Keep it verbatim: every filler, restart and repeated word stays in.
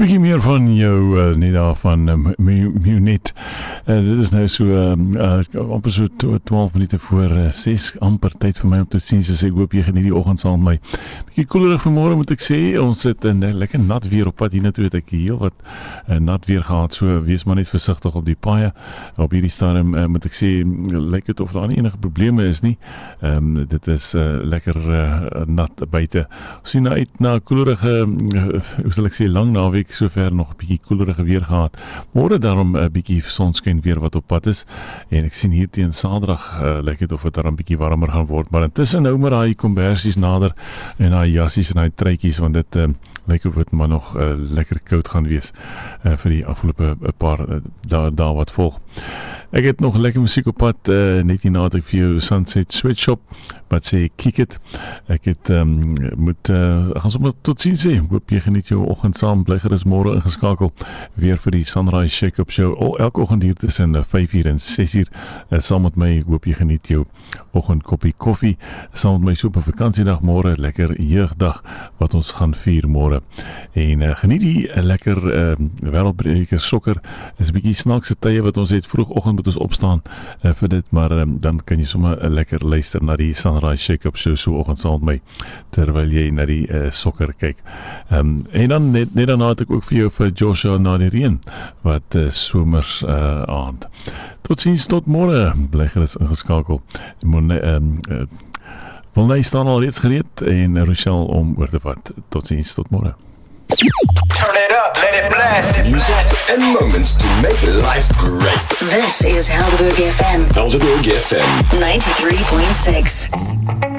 Bietjie meer van jou, uh, nie daar van um, Munet. Uh, dit is nou so, um, uh, amper so twaalf minute voor uh, ses, amper tyd vir my om te sien, so ek hoop jy geniet die oggend saam met my. Bietjie koelerig vanmôre moet ek sê, ons sit in uh, lekker nat weer op pad, hier na toe het ek heel wat uh, nat weer gehad, so wees maar net versigtig op die paaie. Op hierdie stadium uh, moet ek sê, lyk dit of daar nie enige probleme is nie. Um, dit is uh, lekker uh, nat buite. Ons sien uit na koelerige, uh, hoe sal ek sê, lang naweek, sover nog 'n bietjie koelerige weer gehad. Môre daarom 'n bietjie sonskyn weer wat op pad is. En ek sien hier teen Saterdag uh, lyk dit of dit dan 'n bietjie warmer gaan word, maar intussen nou maar daai kombersies nader en daai jassies en daai truitjies, want dit uh, lyk of dit maar nog uh, lekker koud gaan wees uh, vir die afgelope uh, paar uh, dae da wat volg. Ek het nog lekker musiek op pad, uh, net hierna het ek vir jou Sunset Sweatshop, wat sê kick it. Ek het, um, moet, uh, gaan sommer tot ziens sê, hoop jy geniet jou oggend saam, bly gerus môre ingeskakel, weer vir die Sunrise Shake-Up Show, oh, elke oggend hier tussen vyf uur en ses uur, uh, saam met my, hoop jy geniet jou oggend koppie koffie, saam met my so op 'n vakansiedag môre, lekker jeugdag, wat ons gaan vier môre, en uh, geniet die uh, lekker uh, wêreldbeker sokker, is 'n bietjie snaakse tye wat ons het, vroegoggend moet ons opstaan uh, vir dit, maar um, dan kan jy sommer uh, lekker luister na die Sunrise Shake-Up Show so oggend saam met my, terwyl jy na die uh, sokker kyk. Um, en dan net, net daarna het ek ook vir jou vir Joshua na die reën, wat uh, somers uh, aand. Tot ziens, tot môre, bly gerus ingeskakel. Um, uh, Wilney staan al reeds gereed en Rochelle om oor te vat. Tot ziens, tot môre. Turn it up, let it blast. Music and moments to make life great. This is Helderberg F M. Helderberg F M. ninety-three point six.